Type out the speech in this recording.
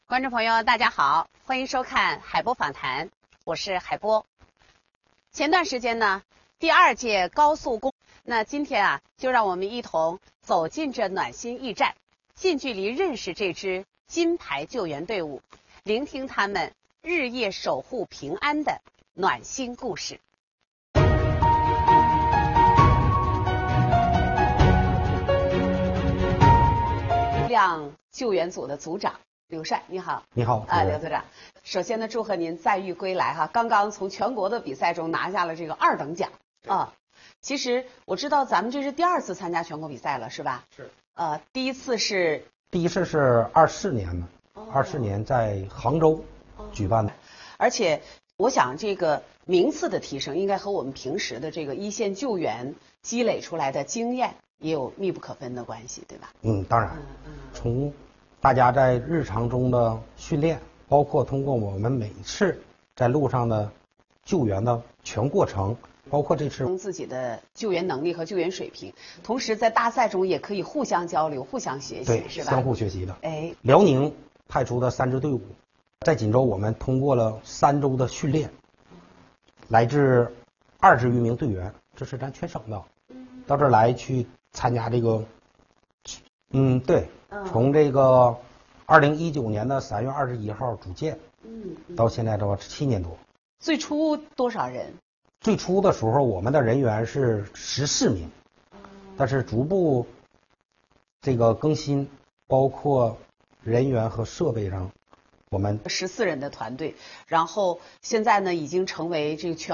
观众朋友，大家好，欢迎收看海波访谈，我是海波。前段时间呢，第2届高速公，那今天啊，就让我们一同走进这暖心驿站，近距离认识这支金牌救援队伍，聆听他们日夜守护平安的暖心故事。亮救援组的组长刘帅，你好。 你好， 刘组长。首先呢，祝贺您载誉归来哈！刚刚从全国的比赛中拿下了这个2等奖啊。其实我知道咱们这是第2次参加全国比赛了，是吧？ 是。 第一次是 24年呢，24年在杭州举办的。 而且我想这个名次的提升，应该和我们平时的这个一线救援积累出来的经验也有密不可分的关系，对吧？ 当然。从大家在日常中的训练，包括通过我们每次在路上的救援的全过程，包括这次自己的救援能力和救援水平，同时在大赛中也可以互相交流、互相学习， 对， 是吧？ 相互学习的。 哎， 辽宁派出的3支队伍，在锦州我们通过了3周的训练，来自20余名队员，这是咱全省的，到这儿来去参加这个，对。从这个2019年的3月21号组建，到现在的话7年多。 最初多少人？ 最初的时候，我们的人员是14名，但是逐步这个更新，包括人员和设备上，我们 14人的团队，然后现在呢已经成为这个全